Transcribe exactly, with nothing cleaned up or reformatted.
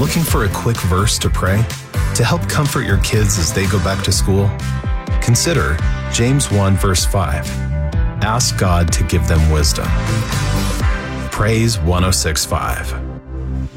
Looking for a quick verse to pray to help comfort your kids as they go back to school? Consider James one verse five. Ask God to give them wisdom. Praise one oh six point five.